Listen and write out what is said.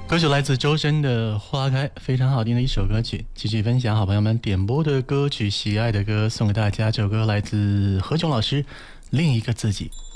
歌曲来自周深的《花开》，非常好听的一首歌曲。继续分享好朋友们点播的歌曲，喜爱的歌送给大家。这首歌来自何炅老师《另一个自己》。